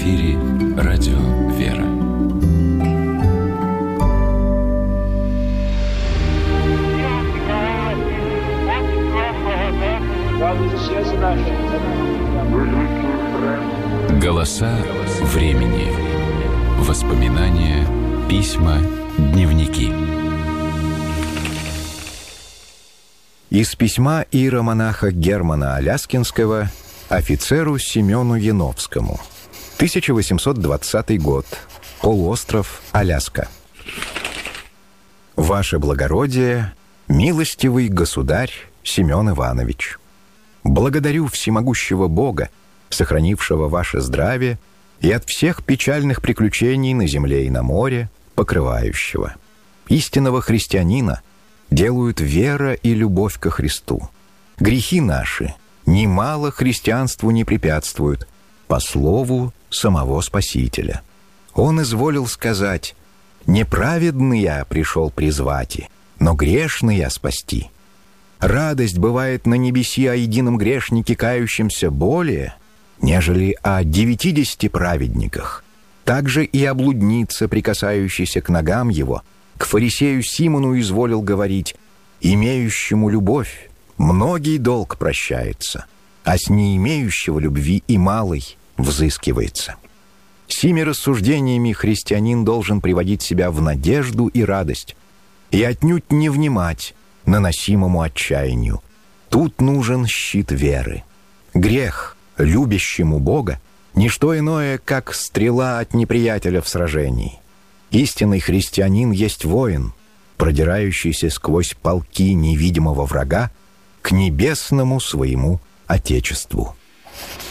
эфире радио «Вера». Голоса времени. Воспоминания, письма, дневники. Из письма иеромонаха Германа Аляскинского офицеру Семену Яновскому. 1820 год. Полуостров Аляска. Ваше благородие, милостивый государь Семен Иванович, благодарю всемогущего Бога, сохранившего ваше здравие и от всех печальных приключений на земле и на море, покрывающего. Истинного христианина делают вера и любовь ко Христу. Грехи наши немало христианству не препятствуют, по слову самого Спасителя. Он изволил сказать: «Неправедный я пришел призвати, но грешный я спасти». Радость бывает на небеси о едином грешнике, кающемся, более, нежели о 90 праведниках. Также и о блуднице, прикасающейся к ногам его, к фарисею Симону изволил говорить: «Имеющему любовь многий долг прощается, а с не имеющего любви и малый взыскивается». Сими рассуждениями христианин должен приводить себя в надежду и радость, и отнюдь не внимать наносимому отчаянию. Тут нужен щит веры. Грех, любящему Бога, не что иное, как стрела от неприятеля в сражении. Истинный христианин есть воин, продирающийся сквозь полки невидимого врага к небесному своему Отечеству.